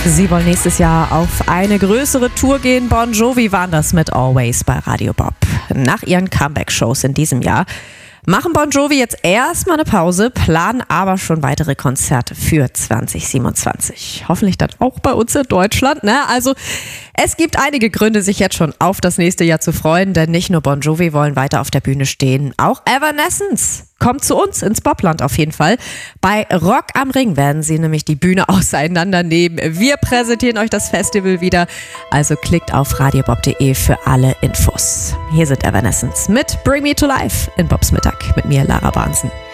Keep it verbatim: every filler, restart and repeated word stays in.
Sie wollen nächstes Jahr auf eine größere Tour gehen. Bon Jovi waren das mit Always bei Radio Bob. Nach ihren Comeback-Shows in diesem Jahr machen Bon Jovi jetzt erstmal eine Pause, planen aber schon weitere Konzerte für zwanzig siebenundzwanzig. Hoffentlich dann auch bei uns in Deutschland, ne? Also es gibt einige Gründe, sich jetzt schon auf das nächste Jahr zu freuen, denn nicht nur Bon Jovi wollen weiter auf der Bühne stehen, auch Evanescence kommt zu uns ins Bobland auf jeden Fall. Bei Rock am Ring werden sie nämlich die Bühne auseinandernehmen. Wir präsentieren euch das Festival wieder, also klickt auf radiobob punkt de für alle Infos. Hier sind Evanescence mit Bring Me to Life in Bobs Mittag mit mir, Lara Barnsen.